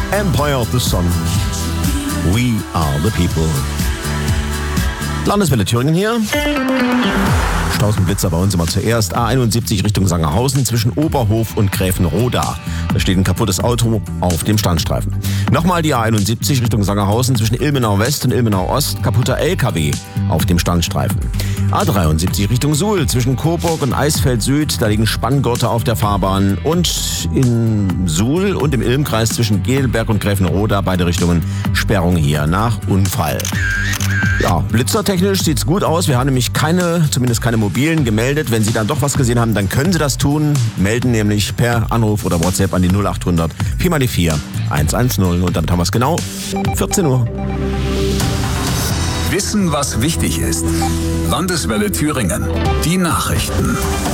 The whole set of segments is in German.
Empire of the Sun. We are the people. Landeswelle Thüringen hier. Staus und Blitzer bei uns immer zuerst. A71 Richtung Sangerhausen zwischen Oberhof und Gräfenroda. Da steht ein kaputtes Auto auf dem Standstreifen. Nochmal die A71 Richtung Sangerhausen zwischen Ilmenau West und Ilmenau Ost. Kaputter LKW auf dem Standstreifen. A73 Richtung Suhl zwischen Coburg und Eisfeld Süd. Da liegen Spanngurte auf der Fahrbahn. Und in Suhl und im Ilmkreis zwischen Gehlberg und Gräfenroda beide Richtungen Sperrung hier nach Unfall. Ja, blitzertechnisch sieht's gut aus. Wir haben nämlich zumindest keine mobilen gemeldet. Wenn Sie dann doch was gesehen haben, dann können Sie das tun. Melden nämlich per Anruf oder WhatsApp an die 0800 4x4 110. Und damit haben wir es genau 14 Uhr. Wissen, was wichtig ist. Landeswelle Thüringen. Die Nachrichten.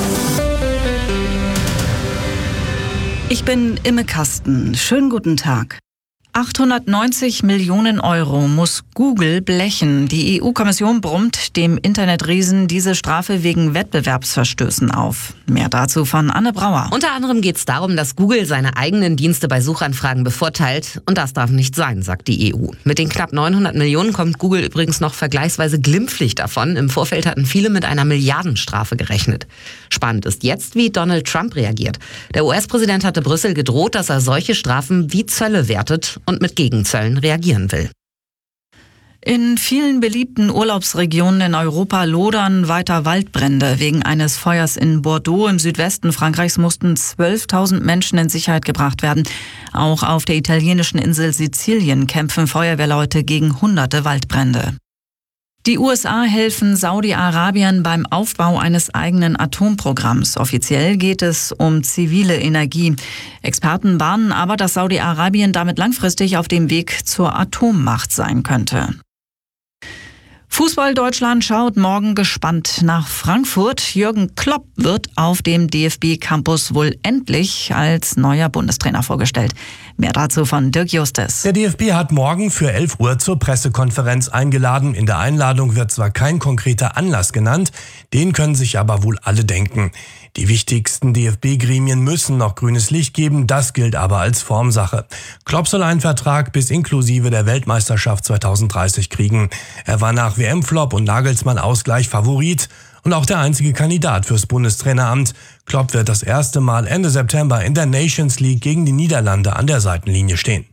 Ich bin Imme Kasten. Schönen guten Tag. 890 Millionen Euro muss Google blechen. Die EU-Kommission brummt dem Internetriesen diese Strafe wegen Wettbewerbsverstößen auf. Mehr dazu von Anne Brauer. Unter anderem geht es darum, dass Google seine eigenen Dienste bei Suchanfragen bevorteilt. Und das darf nicht sein, sagt die EU. Mit den knapp 900 Millionen kommt Google übrigens noch vergleichsweise glimpflich davon. Im Vorfeld hatten viele mit einer Milliardenstrafe gerechnet. Spannend ist jetzt, wie Donald Trump reagiert. Der US-Präsident hatte Brüssel gedroht, dass er solche Strafen wie Zölle wertet und mit Gegenzöllen reagieren will. In vielen beliebten Urlaubsregionen in Europa lodern weiter Waldbrände. Wegen eines Feuers in Bordeaux im Südwesten Frankreichs mussten 12.000 Menschen in Sicherheit gebracht werden. Auch auf der italienischen Insel Sizilien kämpfen Feuerwehrleute gegen hunderte Waldbrände. Die USA helfen Saudi-Arabien beim Aufbau eines eigenen Atomprogramms. Offiziell geht es um zivile Energie. Experten warnen aber, dass Saudi-Arabien damit langfristig auf dem Weg zur Atommacht sein könnte. Fußball Deutschland schaut morgen gespannt nach Frankfurt. Jürgen Klopp wird auf dem DFB-Campus wohl endlich als neuer Bundestrainer vorgestellt. Mehr dazu von Dirk Justus. Der DFB hat morgen für 11 Uhr zur Pressekonferenz eingeladen. In der Einladung wird zwar kein konkreter Anlass genannt, den können sich aber wohl alle denken. Die wichtigsten DFB-Gremien müssen noch grünes Licht geben, das gilt aber als Formsache. Klopp soll einen Vertrag bis inklusive der Weltmeisterschaft 2030 kriegen. Er war nach WM-Flop und Nagelsmann-Ausgleich Favorit und auch der einzige Kandidat fürs Bundestraineramt. Klopp wird das erste Mal Ende September in der Nations League gegen die Niederlande an der Seitenlinie stehen.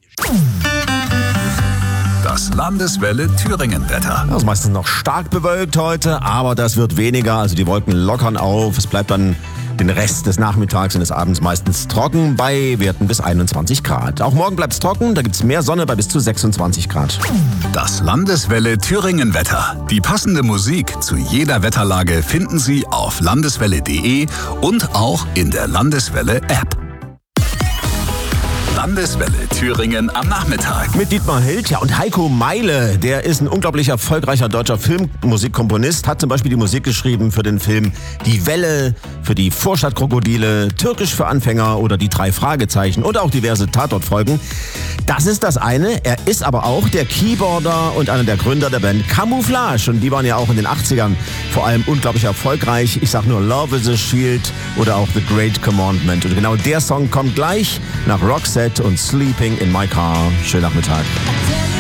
Das Landeswelle Thüringen-Wetter. Das ist meistens noch stark bewölkt heute, aber das wird weniger. Also die Wolken lockern auf. Es bleibt dann den Rest des Nachmittags und des Abends meistens trocken bei Werten bis 21 Grad. Auch morgen bleibt es trocken, da gibt es mehr Sonne bei bis zu 26 Grad. Das Landeswelle Thüringen-Wetter. Die passende Musik zu jeder Wetterlage finden Sie auf landeswelle.de und auch in der Landeswelle-App. Landeswelle Thüringen am Nachmittag. Mit Dietmar Hild, ja, und Heiko Meile, der ist ein unglaublich erfolgreicher deutscher Filmmusikkomponist, hat zum Beispiel die Musik geschrieben für den Film Die Welle, für die Vorstadtkrokodile, Türkisch für Anfänger oder die 3 Fragezeichen und auch diverse Tatortfolgen. Das ist das eine, er ist aber auch der Keyboarder und einer der Gründer der Band Camouflage und die waren ja auch in den 80ern vor allem unglaublich erfolgreich. Ich sag nur Love is a Shield oder auch The Great Commandment und genau der Song kommt gleich nach Roxette und Sleeping in My Car. Schönen Nachmittag.